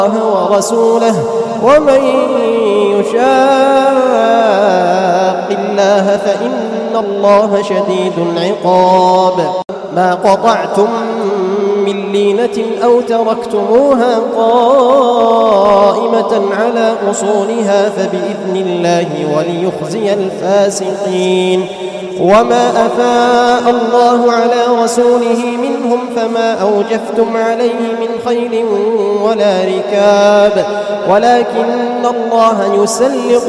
ورسوله ومن يشاق الله فإن الله شديد العقاب. ما قطعتم من لينة أو تركتموها قائمة على أصولها فبإذن الله وليخزي الفاسقين. وما أفاء الله على رسوله منهم فما أوجفتم عليه من خيل ولا ركاب ولكن الله يسلط